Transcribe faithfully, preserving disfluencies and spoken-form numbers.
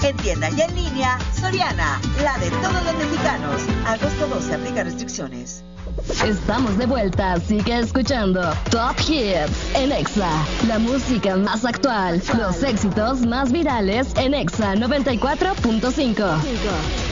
En tienda y en línea, Soriana, la de todos los mexicanos. Agosto doce, aplica restricciones. Estamos de vuelta, sigue escuchando Top Hits en Exa, la música más actual, los éxitos más virales en Exa noventa y cuatro punto cinco.